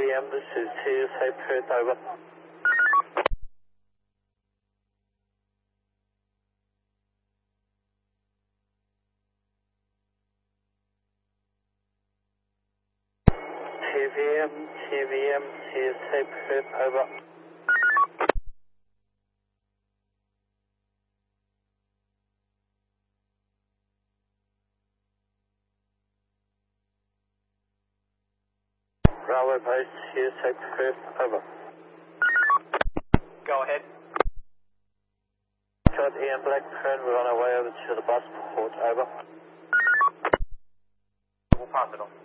TVM, this is TSA Perth, over. TVM, TSA Perth, over. Railway base, TSA Perth, over. Go ahead. Got Ian Blackburn, we're on our way over to the bus port, over. We'll pass it on.